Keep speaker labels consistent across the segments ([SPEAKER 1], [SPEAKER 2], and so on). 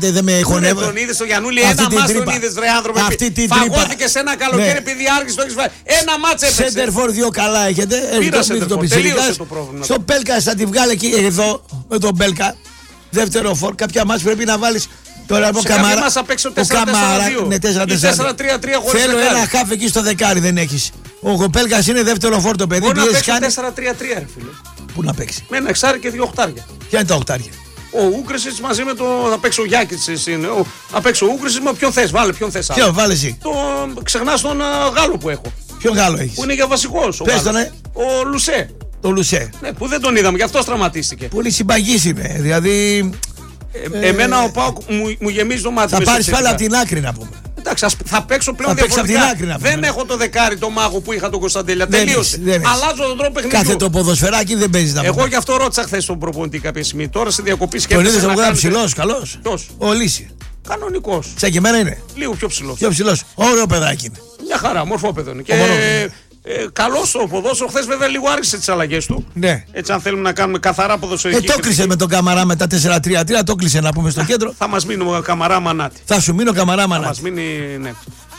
[SPEAKER 1] Δεν με χωνεύω.
[SPEAKER 2] Τον είδες στο Γιαννούλη, ένα μάτς τον είδες, ρε άνθρωποι. Φαγώθηκε σε ένα καλοκαίρι επειδή άργησε το έχεις βάλει. Ένα μάτς έπαιξε.
[SPEAKER 1] Σέντερφορ 2 καλά έχετε.
[SPEAKER 2] Τελείωσε το πρόβλημα.
[SPEAKER 1] Στο Μπέλκα θα τη βγάλει εκεί εδώ με τον Μπέλκα. Δεύτερο φορ. Κάποια μάτς πρέπει να βάλεις. Τώρα από Καμαρά.
[SPEAKER 2] Μας απέξω 4-4-2.
[SPEAKER 1] Ναι, 4-4-3
[SPEAKER 2] χωρίς
[SPEAKER 1] θέλω ένα χάφ εκεί στο δεκάρι, δεν έχεις. Ο Μπέλκας είναι δεύτερο φορ το παιδί.
[SPEAKER 2] Μπορεί να παίξει 4-3-3, ρε φίλε.
[SPEAKER 1] Πού να παίξει?
[SPEAKER 2] Με ένα εξάρι και 2 οχτάρια.
[SPEAKER 1] Ποια είναι τα οχτάρια?
[SPEAKER 2] Ο Ούγκρεσιτς μαζί με το. Θα παίξει ο Γιάκητς είναι. Θα παίξει ο Ούγκρεσιτς με ποιον θες. Βάλε ποιον θες.
[SPEAKER 1] Ποιο, βάλε εσύ.
[SPEAKER 2] Ξεχνάς τον Γάλλο που έχω.
[SPEAKER 1] Ποιον Γάλλο έχεις?
[SPEAKER 2] Που είναι για βασικός.
[SPEAKER 1] Πες τον,
[SPEAKER 2] ο Λουσέ.
[SPEAKER 1] Το Λουσέ.
[SPEAKER 2] Ναι, που δεν τον είδαμε, γι' αυτό τραυματίστηκε.
[SPEAKER 1] Πολύ συμπαγής είναι. Δηλαδή.
[SPEAKER 2] Εμένα ο Πάοκ μου γεμίζει το μάτι.
[SPEAKER 1] Θα πάρεις πάλι από την άκρη να πούμε.
[SPEAKER 2] Εντάξει, θα παίξω πλέον διαφορετικά. Δεν έχω το δεκάρι το μάγο που είχα τον Κωνσταντέλια. Τελείωσε. Αλλάζω τον τρόπο παιχνιδιού.
[SPEAKER 1] Κάθε το ποδοσφαιράκι δεν παίζει να πούμε.
[SPEAKER 2] Εγώ γι' αυτό ρώτησα χθες τον προπονητή κάποια στιγμή. Τώρα σε διακοπή
[SPEAKER 1] σκέφτεσαι. Τον είδες ψηλός, καλός. Ο Λύση.
[SPEAKER 2] Κανονικός.
[SPEAKER 1] Σαν και εμένα είναι.
[SPEAKER 2] Λίγο πιο ψηλός.
[SPEAKER 1] Πιο ψηλός. Ωραίο παιδάκι είναι.
[SPEAKER 2] Μια χαρά, μορφό παιδό είναι. Καλό στο ποδόσφαιρο. Χθες βέβαια λίγο άργησε τις αλλαγές του.
[SPEAKER 1] Ναι.
[SPEAKER 2] Έτσι, αν θέλουμε να κάνουμε καθαρά ποδοσφαιρική.
[SPEAKER 1] Το κλείσε με τον Καμαρά μετά 4-3-3. Το κλείσε να πούμε στο κέντρο.
[SPEAKER 2] Θα μας μείνει ο Καμαρά Μανάτη.
[SPEAKER 1] Θα σου μείνει ο Καμαρά Μανάτη.
[SPEAKER 2] Θα μας μείνει, ναι.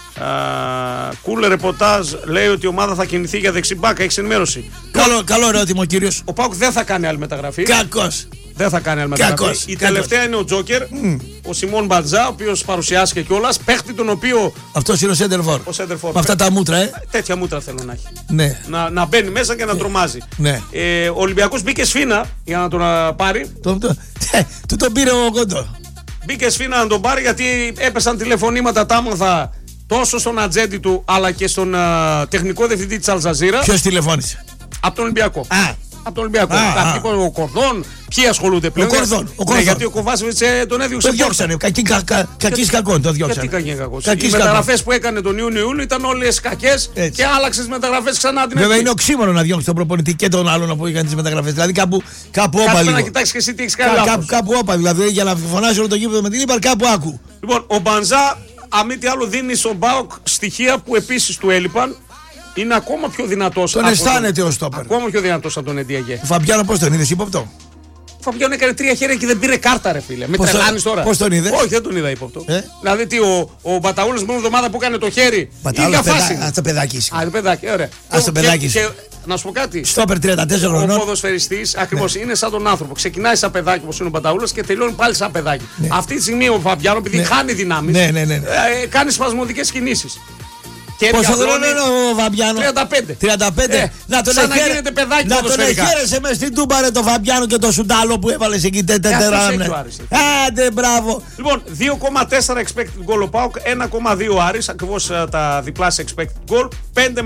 [SPEAKER 2] Κούλε ρεπορτάζ λέει ότι η ομάδα θα κινηθεί για δεξιμπάκα. Έχεις ενημέρωση?
[SPEAKER 1] Καλό ερώτημα ο κύριος.
[SPEAKER 2] Ο ΠΑΟΚ δεν θα κάνει άλλη μεταγραφή.
[SPEAKER 1] Κακός.
[SPEAKER 2] Δεν θα κάνει άλλη μεταγραφή. Η τελευταία είναι ο Τζόκερ, ο Σιμών Μπατζά, ο οποίος παρουσιάστηκε κιόλας. Παίχτη τον οποίο.
[SPEAKER 1] Αυτός είναι ο Σέντερφορ. Με αυτά τα μούτρα,
[SPEAKER 2] Τέτοια μούτρα θέλω να έχει.
[SPEAKER 1] Ναι.
[SPEAKER 2] Να μπαίνει μέσα και να τρομάζει.
[SPEAKER 1] Ναι.
[SPEAKER 2] Ο Ολυμπιακός μπήκε σφίνα για να τον πάρει.
[SPEAKER 1] Του τον πήρε ο Κοντό.
[SPEAKER 2] Μπήκε σφίνα να τον πάρει γιατί έπεσαν τηλεφωνήματα, τα άμαθα τόσο στον ατζέντη του αλλά και στον τεχνικό διευθυντή της Αλζαζίρα.
[SPEAKER 1] Ποιος τηλεφώνησε?
[SPEAKER 2] Από τον Ολυμπιακό. Από τον Ολυμπιακό. Ο Κορδόν, ποιοι ασχολούνται πλέον?
[SPEAKER 1] Ο Κορδόν.
[SPEAKER 2] Γιατί ο Κοβάσεβιτς τον έδιωξε.
[SPEAKER 1] Το διώξανε. Κακής κακόν το διώξανε.
[SPEAKER 2] Γιατί κακή κακός? Οι μεταγραφές που έκανε τον Ιούνιο ήταν όλες κακές και άλλαξε τις μεταγραφές ξανά την.
[SPEAKER 1] Βέβαια είναι οξύμορο να διώξει τον προπονητή και τον άλλον που είχαν τις μεταγραφές. Δηλαδή κάπου όπα.
[SPEAKER 2] Πρέπει να κοιτάξεις και εσύ τι έχεις κάνει.
[SPEAKER 1] Κάπου όπα. Δηλαδή για να φωνάζει όλο το γήπεδο με την ύπαρ, κάπου άκου.
[SPEAKER 2] Λοιπόν, ο Μπανζά, αν μη τι άλλο, δίνει στον ΠΑΟΚ στοιχεία που επίσης του έλειπαν. Είναι ακόμα πιο δυνατός.
[SPEAKER 1] Τον αισθάνεται ο στόπερ.
[SPEAKER 2] Ακόμα πιο δυνατός από τον Εντιαγέ.
[SPEAKER 1] Ο Φαμπιάνο πώς τον είδες, ύποπτο?
[SPEAKER 2] Ο Φαμπιάνο έκανε 3 χέρια και δεν πήρε κάρτα, ρε φίλε. Με τρελάνεις τώρα.
[SPEAKER 1] Πώς τον είδες?
[SPEAKER 2] Όχι, δεν τον είδα ύποπτο. Δηλαδή τι, ο Μπαταούλος μόνο εβδομάδα που έκανε το χέρι.
[SPEAKER 1] Μπαταούλος, ας το παιδάκι σου.
[SPEAKER 2] Α, το παιδάκι, ωραία.
[SPEAKER 1] Ας το παιδάκι σου.
[SPEAKER 2] Να σου πω κάτι.
[SPEAKER 1] Στόπερ 34 χρονών.
[SPEAKER 2] Ο ποδοσφαιριστής ακριβώς είναι σαν τον άνθρωπο. Ξεκινάει σαν παιδάκι όπως είναι ο Μπαταούλος και τελειώνει πάλι σαν παιδάκι. Αυτή τη στιγμή ο Φαμπιάνο, επειδή χάνει δυνάμεις, κάνει σπασμωδικές κινήσεις.
[SPEAKER 1] Πόσο χρόνο είναι ο Φαμπιάνο? 35. Να τον εχαίρεσαι μες στην Τούμπα ρε το Φαμπιάνο και το Σουντάλο που έβαλες εκεί τετέρα. Άντε μπράβο.
[SPEAKER 2] Λοιπόν 2,4 expected goal ο ΠΑΟΚ, 1,2 Άρης, ακριβώς τα διπλάσια expected goal.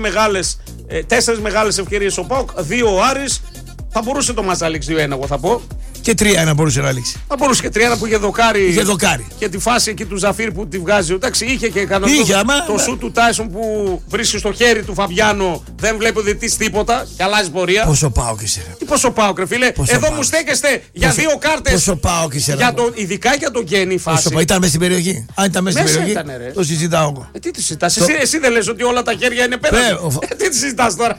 [SPEAKER 2] 4 μεγάλες ευκαιρίες ο ΠΑΟΚ, 2 ο Άρης. Θα μπορούσε το μας να λήξει 2-1 εγώ θα πω.
[SPEAKER 1] Και 3-1 μπορούσε να λήξει.
[SPEAKER 2] Θα μπορούσε και 3-1 που είχε δοκάρει.
[SPEAKER 1] Δοκάρει.
[SPEAKER 2] Και τη φάση εκεί του Ζαφίρ που τη βγάζει. Εντάξει, είχε και κανένα. Το σου του Τάισον που βρίσκει στο χέρι του Φαμπιάνο. Δεν βλέπει ο διαιτητής τίποτα και αλλάζει πορεία.
[SPEAKER 1] Πόσο πάω και σε.
[SPEAKER 2] Τι πόσο πάω, ρε φίλε. Εδώ μου στέκεστε για 2 κάρτες.
[SPEAKER 1] Πόσο πάω και σε.
[SPEAKER 2] Ειδικά για τον Γκένι η φάση.
[SPEAKER 1] Ήταν μέσα στην περιοχή. Αν ήταν μέσα στην περιοχή. Το συζητάω εγώ.
[SPEAKER 2] Τι τη συζητά. Εσύ δεν λες ότι όλα τα χέρια είναι πέρα. Τι τη συζητά τώρα.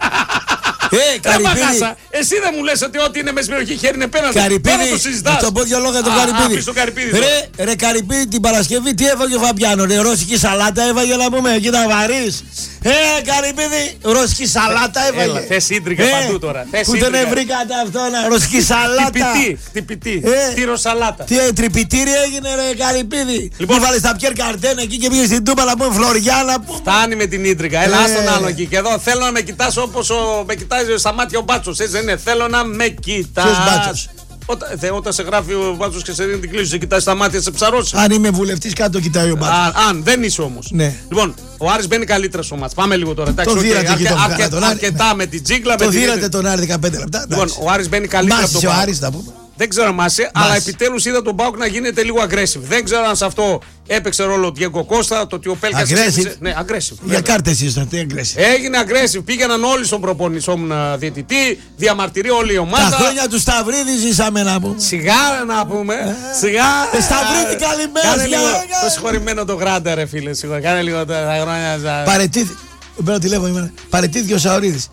[SPEAKER 2] Εσύ δεν μου λες ότι ό,τι είναι μέσα στην περιοχή χέρι είναι πέναντι.
[SPEAKER 1] Καρυπίδη, να το πω δυο λόγια τον Καρυπίδη. Ρε Καρυπίδη, την Παρασκευή τι έβαγε ο Φαμπιάνο? Ρε ρώσικη σαλάτα έβαγε να πούμε, εκεί ήταν βαρύς. Καρυπίδη, ρώσικη σαλάτα έβαγε.
[SPEAKER 2] Θες ίντρικα παντού τώρα.
[SPEAKER 1] Πού τον βρήκατε αυτό, ρώσικη σαλάτα?
[SPEAKER 2] Τυπητή, τυροσαλάτα.
[SPEAKER 1] Τι τρυπητήρι έγινε ρε Καρυπίδη? Λοιπόν, βάλες τα Πιέρ Καρτέν εκεί και πήγες στην Τούμπα να πούμε Φλωριάνα.
[SPEAKER 2] Φτάνει με την ίντρικα, έλα στον άλλο εκεί. Και εδώ θέλω να με κοιτάς όπως με κοιτάζει στα μάτια ο Μπάτσος. Έτσι δεν είναι? Θέλω να με κοιτάς.
[SPEAKER 1] Ποιος Μπάτσος?
[SPEAKER 2] Όταν σε γράφει ο Μπάτσος και σε δίνει την κλίση, σε κοιτάζει στα μάτια, σε ψαρώσει.
[SPEAKER 1] Αν είμαι βουλευτής, κάτω κοιτάει ο Μπάτσος.
[SPEAKER 2] Αν δεν είσαι όμως.
[SPEAKER 1] Ναι.
[SPEAKER 2] Λοιπόν, ο Άρης μπαίνει καλύτερα στο μάτς. Πάμε λίγο τώρα.
[SPEAKER 1] Το δίρατε
[SPEAKER 2] αρκετά με την τζίγκλα.
[SPEAKER 1] Το δίρατε τον Άρη 15 λεπτά.
[SPEAKER 2] Λοιπόν, ο Άρης μπαίνει καλύτερα από τον
[SPEAKER 1] Άρης, να πούμε.
[SPEAKER 2] Δεν ξέρω αν άσε, αλλά επιτέλους είδα τον ΠΑΟΚ να γίνεται λίγο aggressive. Δεν ξέρω αν σε αυτό έπαιξε ρόλο ο Διέγκο Κώστα, το ότι ο Πέλκας.
[SPEAKER 1] Ναι,
[SPEAKER 2] aggressive.
[SPEAKER 1] Για κάρτες ήσασταν, τι aggressive.
[SPEAKER 2] Έγινε aggressive. Πήγαιναν όλοι στον προπονησόμουν διαιτητή, διαμαρτυρεί όλη η ομάδα.
[SPEAKER 1] Τα χρόνια του Σταυρίδη ζήσαμε να πούμε.
[SPEAKER 2] Σιγά να πούμε. Σιγά.
[SPEAKER 1] Σταυρίδη, καλημέρα.
[SPEAKER 2] Το συγχωρημένο το Γράντα, ρε φίλε. Κάνε λίγο τα χρόνια.
[SPEAKER 1] Παρετήθηκε. Παίρνω τηλέφωνο. Παρετήθηκε ο Σαωρίδης.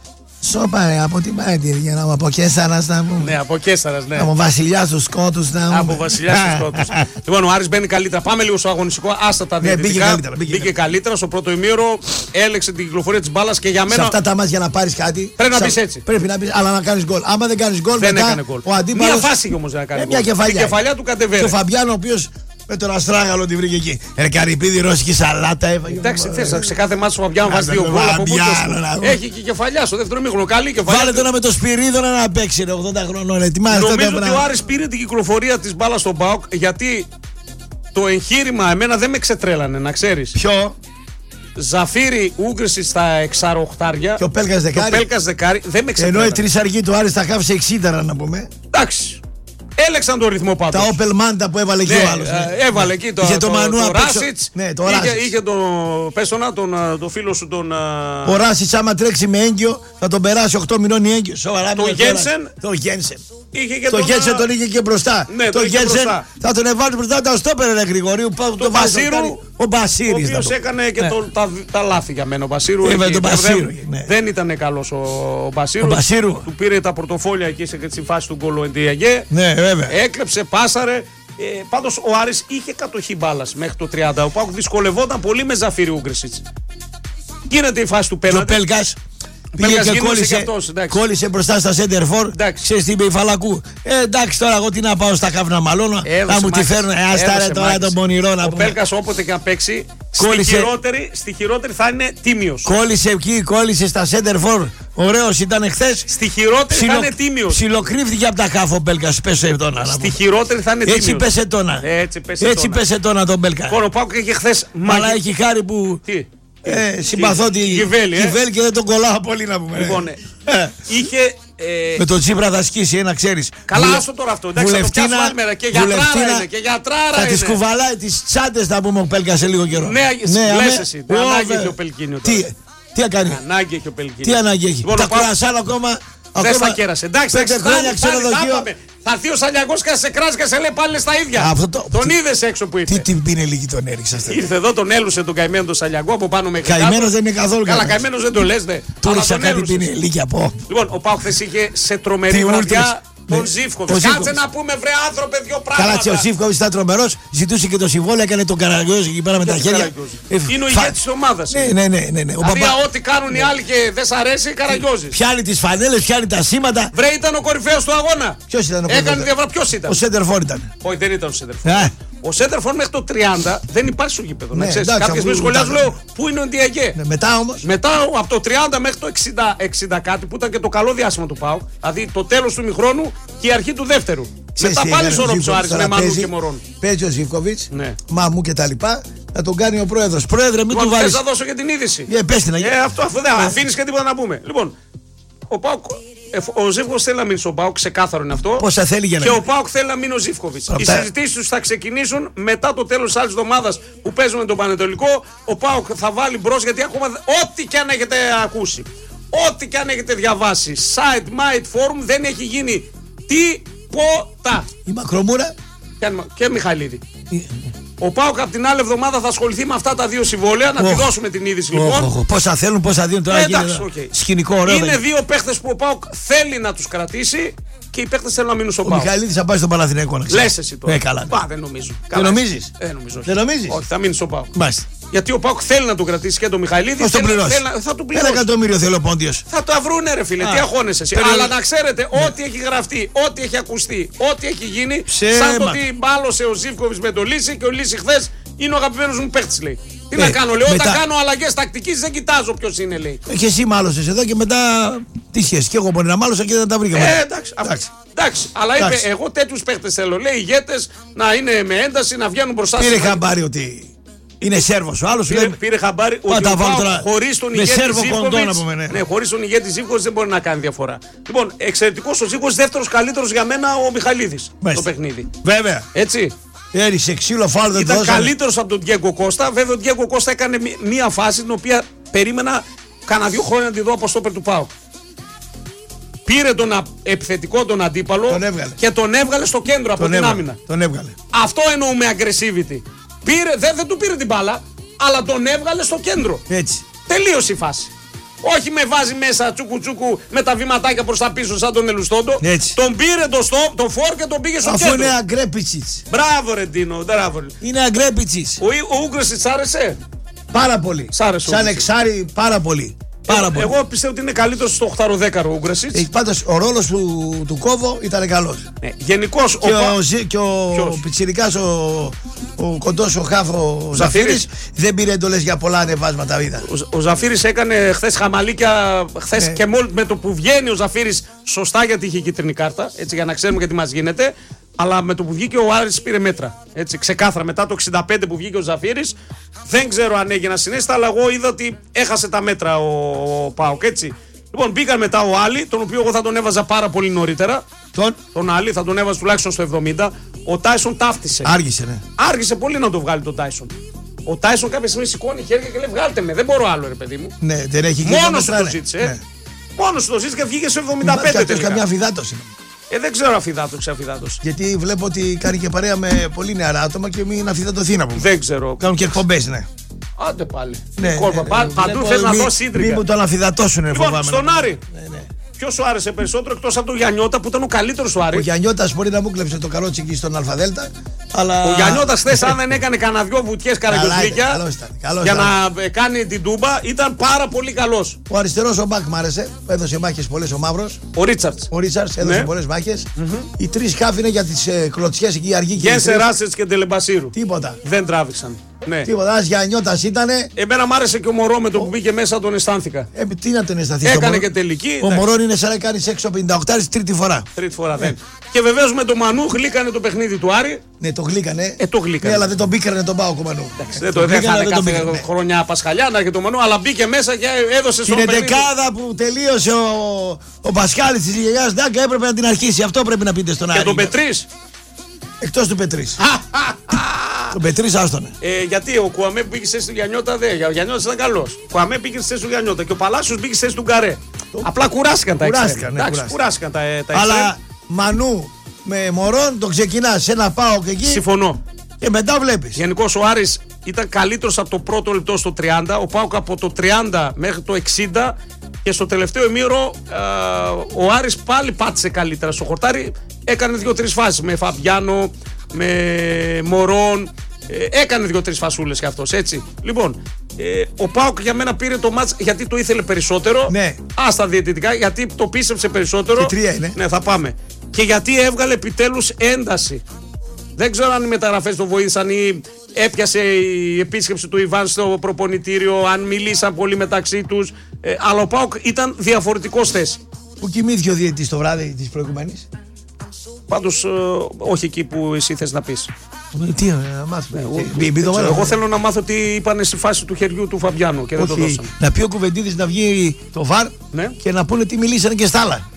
[SPEAKER 1] Σοπα, από την Πάτη, από Κέσσαρας να πούμε.
[SPEAKER 2] Ναι, από Κέσσαρας, ναι.
[SPEAKER 1] Από Βασιλιάς του Σκότους να πούμε.
[SPEAKER 2] Από Βασιλιάς του Σκότους. Λοιπόν, ο Άρης μπαίνει καλύτερα. Πάμε λίγο στο αγωνιστικό. Άστα τα διαιτητικά. Μπήκε καλύτερα. Στο πρώτο ημίωρο έλεξε την κυκλοφορία της μπάλας και για μένα.
[SPEAKER 1] Σε αυτά τα μάτια για να πάρεις κάτι.
[SPEAKER 2] Πρέπει να πεις έτσι.
[SPEAKER 1] Πρέπει να πεις, αλλά να κάνεις γκολ. Άμα δεν κάνεις γκολ,
[SPEAKER 2] δεν έκανε γκολ. Μια φάση όμως δεν έκανε γκολ. Την κεφαλιά του Καντεβέρε.
[SPEAKER 1] Και ο Φαμπιάνο, ο οποίος με τον Αστράγαλο τη βρήκε εκεί. Καρυπίδη, ρώσικη σαλάτα έφαγε.
[SPEAKER 2] Εντάξει, θες, σε κάθε μάτσο ο Φαμπιάνο βάζει 2 γκολ από πούτος. Έχει και κεφαλιά στο δεύτερο μήχρονο. Καλή κεφαλιά.
[SPEAKER 1] Βάλε τώρα με το Σπυρίδωνα να παίξει 80 χρονών.
[SPEAKER 2] Νομίζω ότι ο Άρης πήρε την κυκλοφορία της μπάλας στον ΠΑΟΚ γιατί το εγχείρημα εμένα δεν με ξετρέλανε, να ξέρεις.
[SPEAKER 1] Ποιο?
[SPEAKER 2] Ζαφύρι Ούγκρηση στα 6-8.
[SPEAKER 1] Και ο Πέλκας δεκάρι.
[SPEAKER 2] Δεν με ξετρέλανε.
[SPEAKER 1] Ενώ η τρισαργή του Άρης τα κάψε 60 να πούμε.
[SPEAKER 2] Εντάξει. Έλεξαν τον ρυθμό πάντως.
[SPEAKER 1] Τα Opel Manta που έβαλε εκεί ο άλλος.
[SPEAKER 2] Έβαλε εκεί το
[SPEAKER 1] Ράσιτς.
[SPEAKER 2] Είχε τον φίλο σου τον.
[SPEAKER 1] Ο Ράσιτς άμα τρέξει με έγκυο θα τον περάσει 8 μηνών έγκυο.
[SPEAKER 2] Το Γένσεν.
[SPEAKER 1] Το Γένσεν τον είχε και μπροστά. Το Γένσεν θα τον εβάλει μπροστά τα στόπερ Γρηγορίου.
[SPEAKER 2] Το Μπασίρου.
[SPEAKER 1] Ο Μπασίρης.
[SPEAKER 2] Ο οποίος έκανε και τα λάθη για μένα. Ο Μπασίρου. Δεν ήταν καλός ο Μπασίρου. Του πήρε τα πορτοφόλια εκεί σε φάση του γκολ ο Εντιαγέ. Έκλεψε, πάσαρε. Πάντως ο Άρης είχε κατοχή μπάλας μέχρι το 30. Ο ΠΑΟΚ δυσκολευόταν πολύ με Ζαφύρι Ούγκρησιτς. Γίνεται η φάση του πέναντι.
[SPEAKER 1] Και ο Πέλκας πήγε και κόλλησε μπροστά στα Σέντερφορ. Ξέρεις τι είπε η Φαλακού. Εντάξει τώρα εγώ τι να πάω στα καύνα μαλώνα. Θα μου τη φέρουν. Άστα τώρα τον πονηρό να πούμε.
[SPEAKER 2] Ο Πέλκας όποτε και να παίξει στη χειρότερη θα είναι τίμιος.
[SPEAKER 1] Κόλλησε εκεί, κόλλησε στα Σέντερφορ. Ωραίος ήταν χθες.
[SPEAKER 2] Στη χειρότερη θα είναι τίμιος.
[SPEAKER 1] Ψιλοκρύφθηκε από τα χάφο ο Πέλκας. Πέσε τόνα.
[SPEAKER 2] Στη χειρότερη θα είναι τίμιος.
[SPEAKER 1] Έτσι πέσε τόνα. Έτσι πέσε τόνα τον Πέλκα.
[SPEAKER 2] Ο ΠΑΟΚ είχε χθες.
[SPEAKER 1] Αλλά έχει χάρη που. Συμπαθώ τη Γιβέλη και δεν τον κολλάω πολύ να πούμε.
[SPEAKER 2] Λοιπόν, είχε.
[SPEAKER 1] Με τον Τσίπρα θα σκίσει, να ξέρεις.
[SPEAKER 2] Καλά, άστο τώρα αυτό. Βουλευτίνα και γιατράρα.
[SPEAKER 1] Θα τις κουβαλάει τις τσάντες να πούμε ο Πέλκα σε λίγο καιρό.
[SPEAKER 2] Ναι, λες εσύ. Ανάγκη έχει ο Πελκίνιο.
[SPEAKER 1] Τι έκανε.
[SPEAKER 2] Ανάγκη έχει ο Πελκίνιο.
[SPEAKER 1] Τι ανάγκη έχει. Τα κουρασάν ακόμα.
[SPEAKER 2] Δεν τα κέρασε. Εντάξει,
[SPEAKER 1] 5 χρόνια ξενοδοχείο.
[SPEAKER 2] Θα έρθει ο Σαλιακός και σε κράζει και σε λέει πάλι στα ίδια. Τον είδες έξω που ήρθε.
[SPEAKER 1] Τι την πίνε λίγη τον έριξα.
[SPEAKER 2] Ήρθε εδώ, τον έλουσε τον καημένο τον Σαλιακό από πάνω μέχρι κάτω.
[SPEAKER 1] Καημένος δεν είναι καθόλου.
[SPEAKER 2] Καλά, καημένος δεν το λες, δε.
[SPEAKER 1] Του ρίξα κάτι πίνε λίγη από.
[SPEAKER 2] Λοιπόν, ο ΠΑΟΚ χθες είχε σε τρομερή βραδιά τον Ζίβκοβιτς. Κάτσε να πούμε, βρε άνθρωπε, δύο πράγματα.
[SPEAKER 1] Καλά, ο Ζίβκοβιτς ήταν τρομερός, ζητούσε και το συμβόλαιο, έκανε τον Καραγκιόζη εκεί πέρα με τα χέρια.
[SPEAKER 2] Είναι ο ηγέτης της ομάδας.
[SPEAKER 1] Ναι.
[SPEAKER 2] Δηλαδή, ό,τι κάνουν οι άλλοι και δεν σ' αρέσει, Καραγκιόζη.
[SPEAKER 1] Πιάνει τις φανέλες, πιάνει τα σήματα.
[SPEAKER 2] Βρε, ήταν ο κορυφαίος του αγώνα.
[SPEAKER 1] Ποιος ήταν ο
[SPEAKER 2] κορυφαίος? Ποιος ήταν?
[SPEAKER 1] Ο Σέντερφορ ήταν.
[SPEAKER 2] Όχι, δεν ήταν ο Σέντερφορ. Ο Σέντερφορ μέχρι το 30 δεν υπάρχει στο γήπεδο. Να ξέρεις, κάποιες με σχολιάζουν, λέω, πού είναι ο Ντιαγκέ.
[SPEAKER 1] Μετά όμως.
[SPEAKER 2] Μετά από το 30 μέχρι το 60 κάτι που ήταν και το καλό διάστημα του ΠΑΟΚ. Δηλαδή το τέλος του ημιχρόνου και η αρχή του δεύτερου. Μετά πάλι ισορρόπησε ο Άρης με Μανού και Μωρών.
[SPEAKER 1] Παίζει ο Ζίβκοβιτς, Μαμού και τα λοιπά. Θα τον κάνει ο πρόεδρος. Πρόεδρε, μην του βάλεις.
[SPEAKER 2] Θα δώσω και την είδηση.
[SPEAKER 1] Πες την.
[SPEAKER 2] Αυτό δεν αφήνεις και τίποτα να πούμε. Λοιπόν, ο Ζίβκοβιτς θέλει να μείνει στον ΠΑΟΚ, ξεκάθαρο είναι αυτό.
[SPEAKER 1] Πόσα θέλει για να
[SPEAKER 2] μείνει. Και ο ΠΑΟΚ θέλει να μείνει ο Ζίβκοβιτς. Οι συζητήσεις τους θα ξεκινήσουν μετά το τέλος της άλλης εβδομάδας που παίζουμε με τον Πανετολικό. Ο ΠΑΟΚ θα βάλει μπρος γιατί ακόμα ό,τι και αν έχετε ακούσει, ό,τι και αν έχετε διαβάσει, site, might, forum, δεν έχει γίνει τίποτα.
[SPEAKER 1] Η Μακρομούρα
[SPEAKER 2] και Μιχαηλίδη. Ο ΠΑΟΚ από την άλλη εβδομάδα θα ασχοληθεί με αυτά τα δύο συμβόλαια. Να τη δώσουμε την είδηση λοιπόν.
[SPEAKER 1] Πόσα θέλουν, πόσα δίνουν τώρα. Σκηνικό ωραίο.
[SPEAKER 2] Είναι δύο παίχτες που ο ΠΑΟΚ θέλει να τους κρατήσει και οι παίχτες θέλουν να μείνουν στον ΠΑΟΚ.
[SPEAKER 1] Ο Μιχαηλίδης θα πάει στον Παναθηναϊκό.
[SPEAKER 2] Λες εσύ τώρα.
[SPEAKER 1] Καλά.
[SPEAKER 2] Δεν νομίζω.
[SPEAKER 1] Δεν νομίζεις?
[SPEAKER 2] Δεν νομίζεις? Όχι, θα μείνει στον ΠΑΟΚ. Γιατί ο ΠΑΟΚ θέλει να τον κρατήσει και τον Μιχαηλίδη.
[SPEAKER 1] Θα τον πληρώσει.
[SPEAKER 2] Θα του πληρώσει.
[SPEAKER 1] 1 εκατομμύριο θέλει ο Πόντιος.
[SPEAKER 2] Θα το βρούνε, ρε φίλε. Τι αγώνες εσύ. Αλλά να ξέρετε, ό,τι έχει γραφτεί, ό,τι έχει ακουστεί, ό,τι έχει γίνει. Σαν το ότι μπάλωσε ο Ζίβκοβιτς με τον Λύση και ο Λύση χθες είναι ο αγαπημένος μου παίχτης, λέει. Τι να κάνω, λέει. Όταν κάνω αλλαγές τακτικής δεν κοιτάζω ποιος είναι, λέει.
[SPEAKER 1] Και εσύ μάλωσες εδώ και μετά. Τι σχέση. Και εγώ μπορεί να μάλωσα και δεν τα βρήκαμε.
[SPEAKER 2] Εντάξει. Αλλά είπε, εγώ τέτοιους παίχτες θέλω. Λέει ηγέτες να είναι με ένταση, να βγαίνουν μπροστά.
[SPEAKER 1] Πήρε χαμπάρι ότι. Είναι Σέρβος ο άλλος.
[SPEAKER 2] Πήρε χαμπάρι ότι χωρίς τον ηγέτη Ζίβκοβιτς δεν μπορεί να κάνει διαφορά. Λοιπόν, εξαιρετικός ο Ζίβκοβιτς, δεύτερος καλύτερος για μένα ο Μιχαηλίδης το παιχνίδι.
[SPEAKER 1] Βέβαια.
[SPEAKER 2] Έτσι.
[SPEAKER 1] Έριξε ξύλο φάουλ.
[SPEAKER 2] Ήταν καλύτερος από τον Ντιέγκο Κώστα. Βέβαια ο Ντιέγκο Κώστα έκανε μία φάση την οποία περίμενα κάνα 2 χρόνια να τη δω από στόπερ του ΠΑΟΚ. Πήρε τον επιθετικό τον αντίπαλο και τον έβγαλε στο κέντρο από την άμυνα.
[SPEAKER 1] Τον έβγαλε.
[SPEAKER 2] Αυτό εννοούμε aggressivity. Δεν του πήρε την μπάλα, αλλά τον έβγαλε στο κέντρο.
[SPEAKER 1] Έτσι.
[SPEAKER 2] Τελείωσε η φάση. Όχι με βάζει μέσα τσούκου με τα βηματάκια προς τα πίσω σαν τον Ελουστόντο. Τον πήρε το φόρ και τον πήγε στο κέντρο.
[SPEAKER 1] Αφού είναι Αγκρέπιτσιτς.
[SPEAKER 2] Μπράβο ρε Ντίνο, μπράβο.
[SPEAKER 1] Είναι Αγκρέπιτσιτς.
[SPEAKER 2] Ο Ούγκρεσιτς άρεσε.
[SPEAKER 1] Πάρα πολύ. Σαν εξάρι πάρα πολύ.
[SPEAKER 2] Εγώ πιστεύω ότι είναι καλύτερος στο 8-10 ο Ούγκρεσιτς.
[SPEAKER 1] Πάντως ο ρόλος του Κόβο ήταν καλός.
[SPEAKER 2] Γενικώς
[SPEAKER 1] και ο πιτσιρικάς ο κοντός ο Χάφο Ζαφύρης δεν πήρε εντολές για πολλά ανεβάσματα.
[SPEAKER 2] Ο Ζαφύρης έκανε χθες χαμαλίκια. Χθες και μόλις με το που βγαίνει ο Ζαφύρης, σωστά γιατί είχε κίτρινη κάρτα, έτσι για να ξέρουμε γιατί μας γίνεται. Αλλά με το που βγήκε ο Άρης πήρε μέτρα. Έτσι, ξεκάθαρα. Μετά το 65 που βγήκε ο Ζαφύρης, δεν ξέρω αν έγινα συνέστα, αλλά εγώ είδα ότι έχασε τα μέτρα ο ΠΑΟΚ. Έτσι. Λοιπόν, μπήκαν μετά ο Άλλη, τον οποίο εγώ θα τον έβαζα πάρα πολύ νωρίτερα. Τον Άλλη θα τον έβαζα τουλάχιστον στο 70. Ο Τάισον ταύτισε.
[SPEAKER 1] Άργησε, ναι.
[SPEAKER 2] Άργησε πολύ να το βγάλει τον Τάισον. Ο Τάισον κάποια στιγμή σηκώνει χέρια και λέει: βγάλτε με, δεν μπορώ άλλο, ρε παιδί μου.
[SPEAKER 1] Ναι, δεν έχει
[SPEAKER 2] μόνος του το ζήτησε. Ναι. Μόνος του το ζήτησε και βγήκε στο 75.
[SPEAKER 1] Και καμιά αφιδάτωση.
[SPEAKER 2] Δεν ξέρω αφιδάτωση.
[SPEAKER 1] Γιατί βλέπω ότι κάνει και παρέα με πολύ νεαρά άτομα και μην αφιδατωθεί να πούμε.
[SPEAKER 2] Δεν ξέρω.
[SPEAKER 1] Κάνουν και εκπομπές, ναι.
[SPEAKER 2] Άντε πάλι.
[SPEAKER 1] Ναι,
[SPEAKER 2] παντού θες να δώσει ίντρικα.
[SPEAKER 1] Μη μου τον αφιδατώσουν,
[SPEAKER 2] λοιπόν, στον Άρη. Ποιος σου άρεσε περισσότερο εκτός από τον Γιαννιώτα που ήταν ο καλύτερος ο Άρη?
[SPEAKER 1] Ο Γιαννιώτας μπορεί να μου κλέψει το καλότσικι στον Αλφαδέλτα. Αλλά...
[SPEAKER 2] Ο Γιαννιώτας χθες, αν δεν έκανε κανένα δυο βουτιές καραγκιόζλικια για να κάνει την τούμπα, ήταν πάρα πολύ καλός.
[SPEAKER 1] Ο αριστερός ο Μπακ μ' άρεσε. Έδωσε μάχες πολλές ο Μαύρος.
[SPEAKER 2] Ο Ρίτσαρτς
[SPEAKER 1] έδωσε πολλές μάχες. Οι τρεις χάφ είναι για τις κλωτσιές εκεί, η αργή και
[SPEAKER 2] Γένσε Ράσετς και Τελεμπασίρου.
[SPEAKER 1] Τίποτα.
[SPEAKER 2] Δεν τράβηξαν. Ναι.
[SPEAKER 1] Τίποτα, ένας Γιαννιώτας ήτανε.
[SPEAKER 2] Εμένα μ' άρεσε και ο Μωρό με το που μπήκε μέσα, τον αισθάνθηκα.
[SPEAKER 1] Τι να τον αισθανθεί.
[SPEAKER 2] Έκανε και τελική.
[SPEAKER 1] Ο Μωρό είναι σαν να κάνει έξω 58 τρίτη φορά.
[SPEAKER 2] Τρίτη φορά, δεν. Και βεβαίως με τον Μανού γλύκανε το παιχνίδι του Άρη.
[SPEAKER 1] Ναι, το γλύκανε.
[SPEAKER 2] Το γλύκανε.
[SPEAKER 1] Ναι, αλλά δεν τον πήκανε τον ΠΑΟΚ ο Μανού.
[SPEAKER 2] Δεν το έκανε κάθε χρονιά Πασχαλιά να και το Μανού, αλλά μπήκε μέσα και έδωσε στον
[SPEAKER 1] παιχνίδι. Την δεκάδα που τελείωσε ο Πασχάλης της Γελιάς Ντάκα έπρεπε να την αρχίσει. Αυτό πρέπει να πείτε στον Άρη.
[SPEAKER 2] Και τον Πετρής.
[SPEAKER 1] Εκτός του Πετρής. Τον Πετρής άστονε.
[SPEAKER 2] Γιατί ο Κουαμέ που πήγε στη θέση του Γιαννιώτα ο Γιαννιώτας ήταν καλός. Ο Κουαμέ πήγε στη θέση του Γιαννιώτα και ο Παλάσιος πήγε στη θέση του Γκαρέ. Απλά κουράστηκαν τα εξτρέμ. Κουράστηκαν τα εξτρέμ.
[SPEAKER 1] Αλλά Μανού με Μωρόν το ξεκινάς σε ένα ΠΑΟΚ εκεί.
[SPEAKER 2] Συμφωνώ.
[SPEAKER 1] Και μετά βλέπεις.
[SPEAKER 2] Γενικώς ο Άρης ήταν καλύτερος από το πρώτο λεπτό στο 30. Ο ΠΑΟΚ από το 30 μέχρι το 60. Και στο τελευταίο ημίωρο ο Άρης πάλι πάτησε καλύτερα. Στο χορτάρι έκανε 2-3 φάσεις με Φαμπιάνο, με Μωρόν. Έκανε 2-3 φασούλες κι αυτός, έτσι. Λοιπόν, ο ΠΑΟΚ για μένα πήρε το μάτς γιατί το ήθελε περισσότερο.
[SPEAKER 1] Ναι.
[SPEAKER 2] Άστα διαιτητικά, γιατί το πίστεψε περισσότερο.
[SPEAKER 1] Και 3 είναι.
[SPEAKER 2] Ναι, θα πάμε. Και γιατί έβγαλε επιτέλους ένταση. Δεν ξέρω αν οι μεταγραφές το βοήθησαν ή έπιασε η επίσκεψη του Ιβάν στο προπονητήριο, αν μιλήσαν πολύ μεταξύ τους. Αλλά ο ΠΑΟΚ ήταν διαφορετικός θέση.
[SPEAKER 1] Πού κοιμήθηκε ο διαιτητής το βράδυ της προηγουμένης?
[SPEAKER 2] Πάντως, όχι εκεί που εσύ θες να πεις.
[SPEAKER 1] Τι να μάθουμε.
[SPEAKER 2] Εγώ θέλω να μάθω τι είπανε στη φάση του χεριού του Φαμπιάνου και δεν το δώσαμε.
[SPEAKER 1] Να πει ο Κουβεντίδης να βγει το ΒΑΡ και να πούνε τι μιλήσανε και στα άλλα.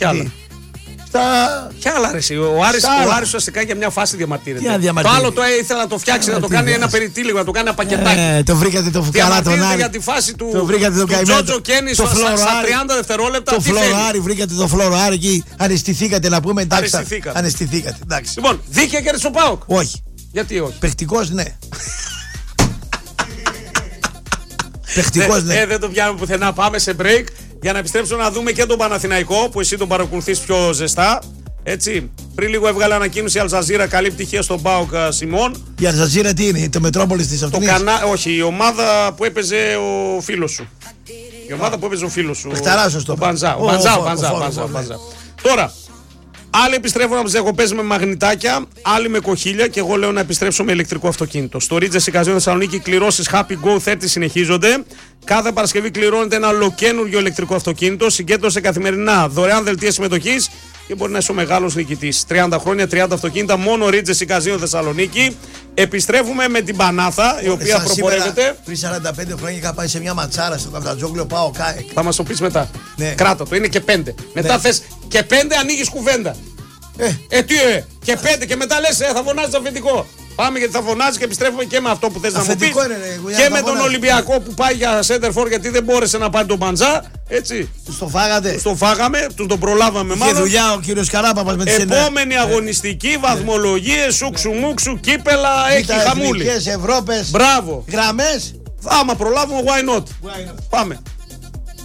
[SPEAKER 2] Ποια άλλα αρέσει. Ο Άρης ουσιαστικά για μια φάση διαμαρτύρεται. Το άλλο το ήθελα να το φτιάξει, να το κάνει ένα περιτύλιγμα, να το κάνει ένα πακετάκι.
[SPEAKER 1] Το βρήκατε το φουκαρά τον Άρη.
[SPEAKER 2] Για τη φάση του Τζότζο Κέννη στα 30 δευτερόλεπτα.
[SPEAKER 1] Το Φλωροάρη, βρήκατε το Φλωροάρη εκεί. Αναισθηθήκατε να πούμε. Εντάξει. Αναισθηθήκατε.
[SPEAKER 2] Λοιπόν, δίκαια κέρδισε ο ΠΑΟΚ.
[SPEAKER 1] Όχι.
[SPEAKER 2] Γιατί όχι?
[SPEAKER 1] Παιχτικός ναι. Παιχτικός ναι.
[SPEAKER 2] Δεν το πιάνουμε πουθενά. Πάμε σε break. Για να επιστρέψουμε να δούμε και τον Παναθηναϊκό που εσύ τον παρακολουθείς πιο ζεστά. Έτσι. Πριν λίγο έβγαλε ανακοίνωση η Αλζαζίρα. Καλή πτυχία στον ΠΑΟΚ Σιμών.
[SPEAKER 1] Η Αλζαζίρα τι είναι, το Μετρόπολης της αυτονίας?
[SPEAKER 2] Όχι, η ομάδα που έπαιζε ο φίλος σου. Η ομάδα που έπαιζε ο φίλος σου.
[SPEAKER 1] Ο
[SPEAKER 2] Μπαντζά. Τώρα, άλλοι επιστρέφουν από τις διακοπές με μαγνητάκια, άλλοι με κοχύλια και εγώ λέω να επιστρέψω με ηλεκτρικό αυτοκίνητο. Στο Ρίτζες Εικαζίων Θεσσαλονίκη κληρώσεις Happy Go 30 συνεχίζονται. Κάθε Παρασκευή κληρώνεται ένα ολοκαίνουργιο ηλεκτρικό αυτοκίνητο. Συγκέντρωσε καθημερινά δωρεάν δελτία συμμετοχής και μπορεί να είσαι ο μεγάλος νικητής. 30 χρόνια, 30 αυτοκίνητα, μόνο Ρίτζες Εικαζίων Θεσσαλονίκη. Επιστρέφουμε με την Πανάθα, η οποία προπορεύεται.
[SPEAKER 1] Πριν 45 χρόνια είχα πάει σε μια ματσάρα στο Καφτατζόγλιο, πάω ΚΑΕΚ.
[SPEAKER 2] Θα μας το πεις μετά. Ναι. Κράτα το, είναι και 5. Μετά θες και 5 ανοίγεις κουβέντα. Και 5 και μετά λες θα φωνάζεις αφεντικό. Πάμε γιατί θα φωνάζει και επιστρέφουμε και με αυτό που θες να μου πεις. Και με τον Ολυμπιακό που πάει για center for γιατί δεν μπόρεσε να πάρει τον Μπαντζά. Έτσι.
[SPEAKER 1] Το φάγατε.
[SPEAKER 2] Το φάγαμε, τον προλάβαμε μάλλον.
[SPEAKER 1] Και δουλειά ο κύριος Καράπαπας με τις
[SPEAKER 2] επόμενη αγωνιστική, βαθμολογίες, σουξουμούξου, κύπελα, έχει χαμούλη.
[SPEAKER 1] Ευρώπες.
[SPEAKER 2] Μπράβο.
[SPEAKER 1] Γραμμές.
[SPEAKER 2] Άμα προλάβουμε, why not. Πάμε.